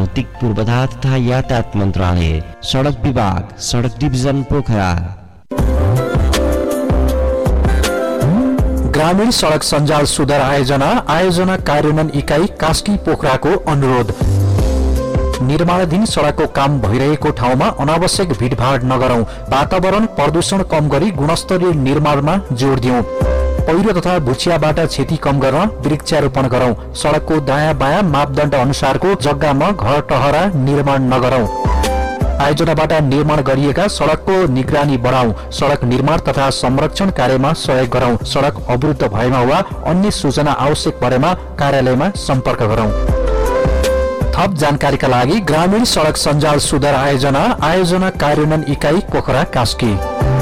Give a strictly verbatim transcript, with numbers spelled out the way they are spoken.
भौतिक पूर्वाधार तथा यातायात मन्त्रालय, सडक विभाग, सडक डिभिजन पोखरा। ग्रामीण सडक सञ्जाल सुधार आयोजना आयोजना कार्यान्वयन इकाइ कास्की पोखराको अनुरोध। निर्माणाधीन सडकको काम भइरहेको ठाउँमा अनावश्यक भिडभाड नगरौं, वातावरण प्रदूषण कम गरी गुणस्तरीय निर्माणमा जोड दिउँ। पहिरो तथा भुचियाबाट क्षति कम गर्न वृक्षारोपण गरौं। सडकको दायाँ बायाँ मापदण्ड अनुसारको जग्गामा घर टहरा निर्माण नगरौं। आयोजनाबाट निर्माण गरिएका सडकको निगरानी बढाउँ। सडक निर्माण तथा संरक्षण कार्यमा सहयोग गरौं। सडक अवरुद्ध भएमा वा अन्य सूचना आवश्यक परेमा कार्यालयमा सम्पर्क गरौं। थप जानकारीका लागि ग्रामीण सडक सञ्जाल सुधार आयोजना आयोजना कार्यान्वयन इकाइ पोखरा कास्की।